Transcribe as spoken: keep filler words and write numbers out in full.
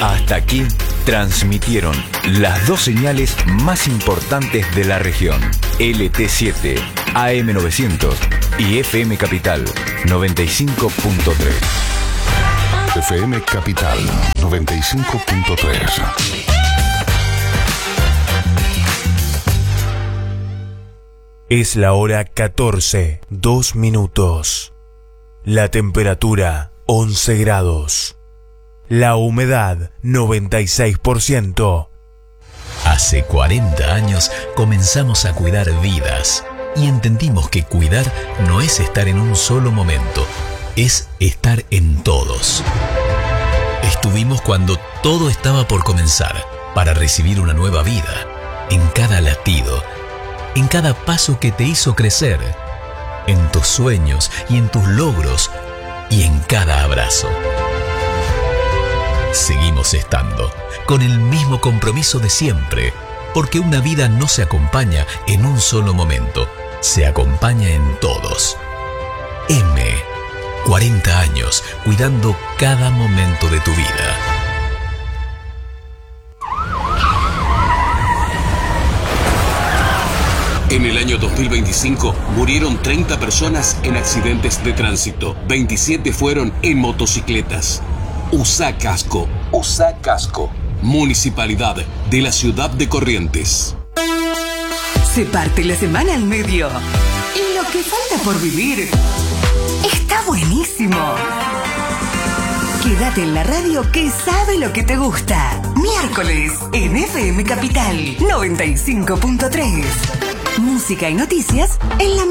Hasta aquí transmitieron las dos señales más importantes de la región. L T siete, A M novecientos y F M Capital noventa y cinco punto tres. F M Capital noventa y cinco punto tres. Es la hora catorce, dos minutos. La temperatura once grados. La humedad noventa y seis por ciento. Hace cuarenta años comenzamos a cuidar vidas y entendimos que cuidar no es estar en un solo momento, es estar en todos. Estuvimos cuando todo estaba por comenzar para recibir una nueva vida, en cada latido, en cada paso que te hizo crecer, en tus sueños y en tus logros y en cada abrazo. Seguimos estando con el mismo compromiso de siempre, porque una vida no se acompaña en un solo momento, se acompaña en todos. M. cuarenta años cuidando cada momento de tu vida. En el año dos mil veinticinco murieron treinta personas en accidentes de tránsito. veintisiete fueron en motocicletas. Usa casco. Usa casco. Municipalidad de la ciudad de Corrientes. Se parte la semana al medio. Y lo que falta por vivir está buenísimo. Quédate en la radio que sabe lo que te gusta. Miércoles en F M Capital noventa y cinco punto tres. Música y noticias en la